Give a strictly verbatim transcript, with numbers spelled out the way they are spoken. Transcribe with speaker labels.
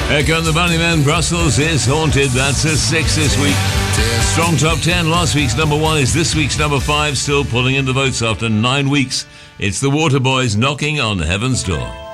Speaker 1: Echo and the Bunnymen, Brussels is Haunted. That's a six this week. Strong top ten. Last week's number one is this week's number five. Still pulling in the votes after nine weeks. It's the Waterboys, Knocking on Heaven's Door.